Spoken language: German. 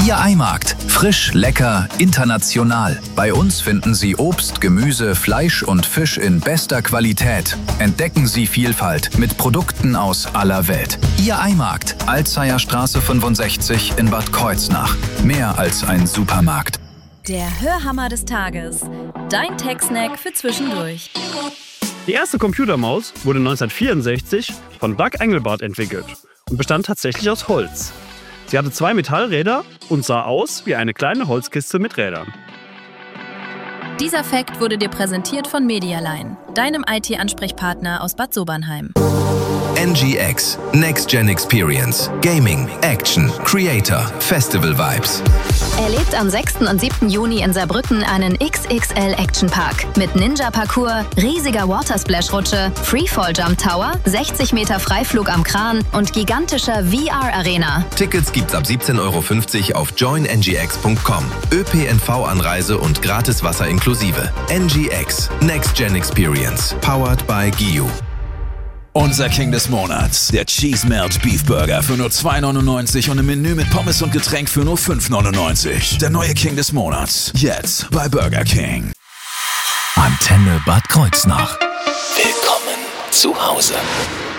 Ihr Eimarkt. Frisch, lecker, international. Bei uns finden Sie Obst, Gemüse, Fleisch und Fisch in bester Qualität. Entdecken Sie Vielfalt mit Produkten aus aller Welt. Ihr Eimarkt. Alzeyer Straße 65 in Bad Kreuznach. Mehr als ein Supermarkt. Der Hörhammer des Tages. Dein Tech-Snack für zwischendurch. Die erste Computermaus wurde 1964 von Doug Engelbart entwickelt und bestand tatsächlich aus Holz. Sie hatte 2 Metallräder und sah aus wie eine kleine Holzkiste mit Rädern. Dieser Fact wurde dir präsentiert von Medialine, deinem IT-Ansprechpartner aus Bad Sobernheim. NGX, Next Gen Experience, Gaming, Action, Creator, Festival Vibes. Erlebt am 6. und 7. Juni in Saarbrücken einen XXL Action Park mit Ninja-Parcours, riesiger Watersplash-Rutsche, Freefall-Jump Tower, 60 Meter Freiflug am Kran und gigantischer VR-Arena. Tickets gibt's ab 17,50 € auf joinngx.com. ÖPNV-Anreise und gratis Wasser inklusive. NGX, Next Gen Experience, powered by GIU. Unser King des Monats, der Cheese Melt Beef Burger für nur 2,99 € und im Menü mit Pommes und Getränk für nur 5,99 €. Der neue King des Monats, jetzt bei Burger King. Antenne Bad Kreuznach. Willkommen zu Hause.